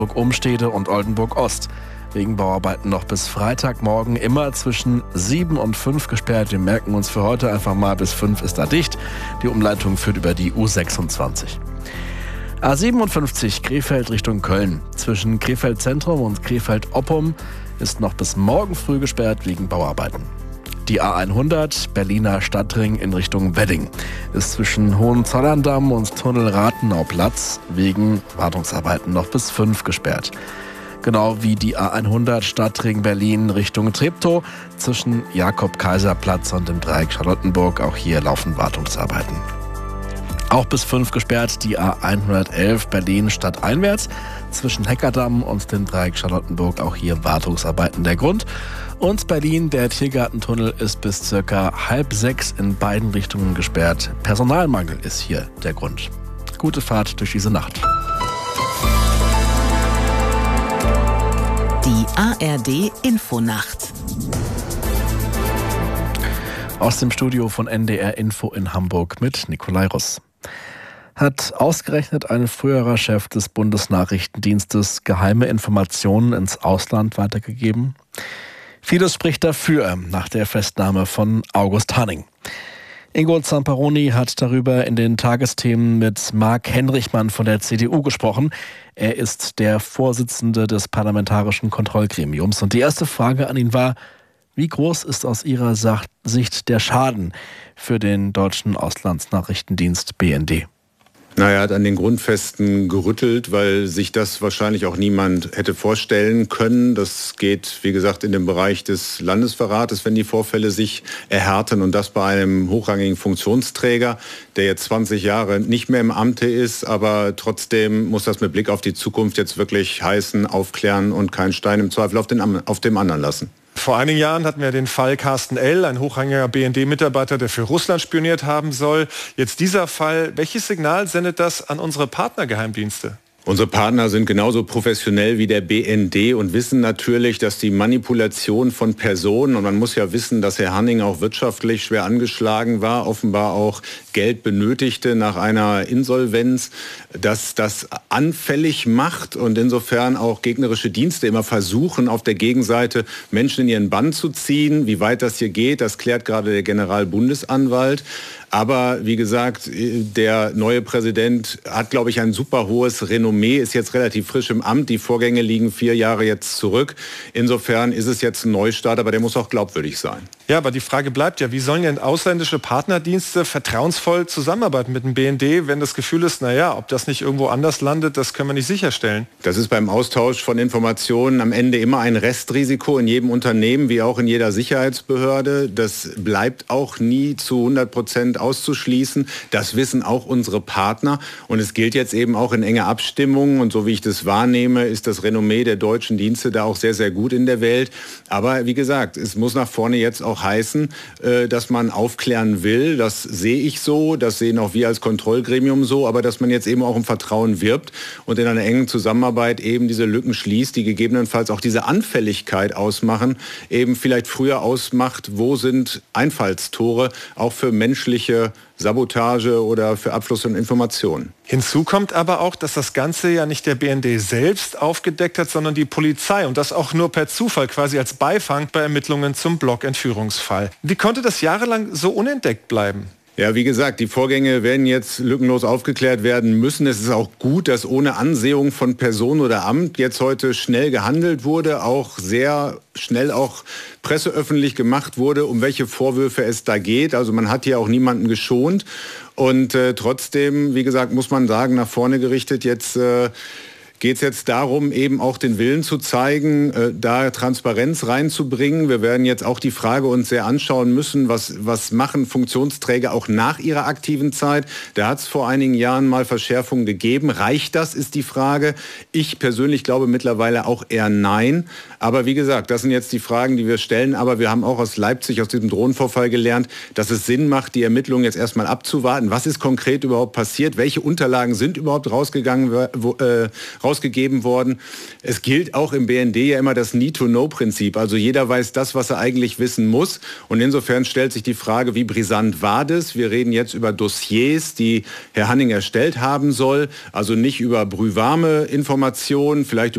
Umstede und Oldenburg-Ost. Wegen Bauarbeiten noch bis Freitagmorgen immer zwischen 7 und 5 gesperrt. Wir merken uns für heute einfach mal, bis 5 ist da dicht. Die Umleitung führt über die U26. A57 Krefeld Richtung Köln. Zwischen Krefeld Zentrum und Krefeld Oppum ist noch bis morgen früh gesperrt wegen Bauarbeiten. Die A100 Berliner Stadtring in Richtung Wedding ist zwischen Hohenzollern-Damm und Tunnel Rathenauplatz wegen Wartungsarbeiten noch bis 5 gesperrt. Genau wie die A100 Stadtring Berlin Richtung Treptow zwischen Jakob-Kaiser-Platz und dem Dreieck Charlottenburg. Auch hier laufen Wartungsarbeiten. Auch bis 5 gesperrt die A111 Berlin stadteinwärts zwischen Heckerdamm und dem Dreieck Charlottenburg. Auch hier Wartungsarbeiten der Grund. Und Berlin, der Tiergartentunnel ist bis circa 5:30 in beiden Richtungen gesperrt. Personalmangel ist hier der Grund. Gute Fahrt durch diese Nacht. Die ARD Infonacht. Aus dem Studio von NDR Info in Hamburg mit Nikolai Russ. Hat ausgerechnet ein früherer Chef des Bundesnachrichtendienstes geheime Informationen ins Ausland weitergegeben? Vieles spricht dafür nach der Festnahme von August Hanning. Ingo Zamperoni hat darüber in den Tagesthemen mit Marc Henrichmann von der CDU gesprochen. Er ist der Vorsitzende des Parlamentarischen Kontrollgremiums. Und die erste Frage an ihn war: Wie groß ist aus Ihrer Sicht der Schaden für den deutschen Auslandsnachrichtendienst BND? Er hat an den Grundfesten gerüttelt, weil sich das wahrscheinlich auch niemand hätte vorstellen können. Das geht, wie gesagt, in den Bereich des Landesverrates, wenn die Vorfälle sich erhärten, und das bei einem hochrangigen Funktionsträger, der jetzt 20 Jahre nicht mehr im Amte ist. Aber trotzdem muss das mit Blick auf die Zukunft jetzt wirklich heißen: aufklären und keinen Stein im Zweifel auf dem anderen lassen. Vor einigen Jahren hatten wir den Fall Carsten L., ein hochrangiger BND-Mitarbeiter, der für Russland spioniert haben soll. Jetzt dieser Fall. Welches Signal sendet das an unsere Partnergeheimdienste? Unsere Partner sind genauso professionell wie der BND und wissen natürlich, dass die Manipulation von Personen, und man muss ja wissen, dass Herr Hanning auch wirtschaftlich schwer angeschlagen war, offenbar auch Geld benötigte nach einer Insolvenz, dass das anfällig macht und insofern auch gegnerische Dienste immer versuchen, auf der Gegenseite Menschen in ihren Bann zu ziehen. Wie weit das hier geht, das klärt gerade der Generalbundesanwalt. Aber wie gesagt, der neue Präsident hat, glaube ich, ein super hohes Renommee, ist jetzt relativ frisch im Amt. Die Vorgänge liegen 4 Jahre jetzt zurück. Insofern ist es jetzt ein Neustart, aber der muss auch glaubwürdig sein. Ja, aber die Frage bleibt ja, wie sollen denn ausländische Partnerdienste vertrauensvoll zusammenarbeiten mit dem BND, wenn das Gefühl ist, ob das nicht irgendwo anders landet, das können wir nicht sicherstellen? Das ist beim Austausch von Informationen am Ende immer ein Restrisiko in jedem Unternehmen, wie auch in jeder Sicherheitsbehörde. Das bleibt auch nie zu 100% auszuschließen. Das wissen auch unsere Partner. Und es gilt jetzt eben auch in enger Abstimmung. Und so wie ich das wahrnehme, ist das Renommee der deutschen Dienste da auch sehr, sehr gut in der Welt. Aber wie gesagt, es muss nach vorne jetzt auch heißen, dass man aufklären will. Das sehe ich so, das sehen auch wir als Kontrollgremium so, aber dass man jetzt eben auch um Vertrauen wirbt und in einer engen Zusammenarbeit eben diese Lücken schließt, die gegebenenfalls auch diese Anfälligkeit ausmachen, eben vielleicht früher ausmacht, wo sind Einfallstore auch für menschliche Sabotage oder für Abfluss von Informationen. Hinzu kommt aber auch, dass das Ganze ja nicht der BND selbst aufgedeckt hat, sondern die Polizei, und das auch nur per Zufall, quasi als Beifang bei Ermittlungen zum Block-Entführungsfall. Wie konnte das jahrelang so unentdeckt bleiben? Ja, wie gesagt, die Vorgänge werden jetzt lückenlos aufgeklärt werden müssen. Es ist auch gut, dass ohne Ansehung von Person oder Amt jetzt heute schnell gehandelt wurde, auch sehr schnell auch presseöffentlich gemacht wurde, um welche Vorwürfe es da geht. Also man hat hier auch niemanden geschont. Und trotzdem, wie gesagt, muss man sagen, nach vorne gerichtet jetzt geht es jetzt darum, eben auch den Willen zu zeigen, da Transparenz reinzubringen. Wir werden jetzt auch die Frage uns sehr anschauen müssen, was machen Funktionsträger auch nach ihrer aktiven Zeit. Da hat es vor einigen Jahren mal Verschärfungen gegeben. Reicht das, ist die Frage. Ich persönlich glaube mittlerweile auch eher nein. Aber wie gesagt, das sind jetzt die Fragen, die wir stellen. Aber wir haben auch aus Leipzig, aus diesem Drohnenvorfall gelernt, dass es Sinn macht, die Ermittlungen jetzt erstmal abzuwarten. Was ist konkret überhaupt passiert? Welche Unterlagen sind überhaupt rausgegeben worden. Es gilt auch im BND ja immer das Need-to-Know-Prinzip. Also jeder weiß das, was er eigentlich wissen muss. Und insofern stellt sich die Frage, wie brisant war das? Wir reden jetzt über Dossiers, die Herr Hanning erstellt haben soll. Also nicht über brühwarme Informationen, vielleicht